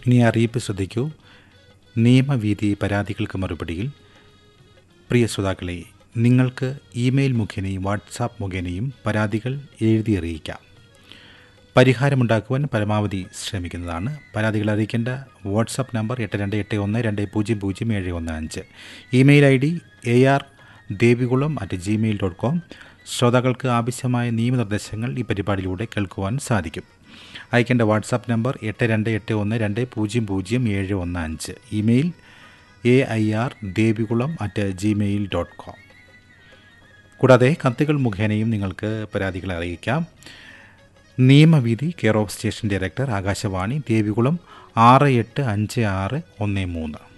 ഇനി അറിയിപ്പ് ശ്രദ്ധിക്കൂ. നിയമവീതി പരാതികൾക്ക് മറുപടിയിൽ പ്രിയ ശ്രോതാക്കളെ, നിങ്ങൾക്ക് ഇമെയിൽ മുഖേനയും വാട്സാപ്പ് മുഖേനയും പരാതികൾ എഴുതി അറിയിക്കാം. പരിഹാരമുണ്ടാക്കുവാൻ പരമാവധി ശ്രമിക്കുന്നതാണ്. പരാതികൾ അറിയിക്കേണ്ട വാട്സാപ്പ് നമ്പർ 8281200715. Email ID ardeviകുളം@gmail.com. ശ്രോതാക്കൾക്ക് ആവശ്യമായ നിയമനിർദ്ദേശങ്ങൾ ഈ പരിപാടിയിലൂടെ കേൾക്കുവാൻ സാധിക്കും. അയക്കേണ്ട വാട്സാപ്പ് നമ്പർ 8281200715. ഇമെയിൽ airdeviകുളം@gmail.com. കൂടാതെ കത്തുകൾ മുഖേനയും നിങ്ങൾക്ക് പരാതികൾ അറിയിക്കാം. നിയമവീതി, care of station director, Akashvani, Devikulam 685613.